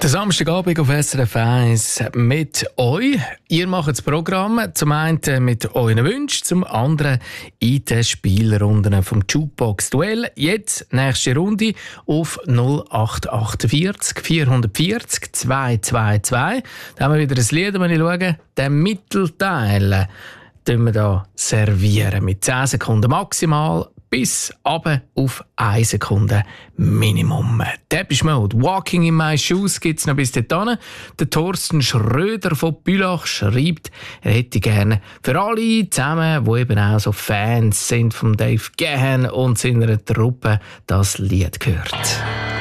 Der Samstagabend auf SRF 1 mit euch. Ihr macht das Programm zum einen mit euren Wünschen, zum anderen in den Spielrunden vom Jukebox Duell. Jetzt nächste Runde auf 0848 440 222. Da haben wir wieder ein Lied, wenn ich schaue. Den Mittelteil wir hier servieren mit 10 Sekunden maximal bis runter auf 1 Sekunde Minimum. Depeche Mode, Walking in My Shoes gibt es noch bis dahin. Der Thorsten Schröder von Bülach schreibt, er hätte gerne für alle zusammen, die eben auch so Fans sind von Dave Gahan und seiner Truppe, das Lied gehört.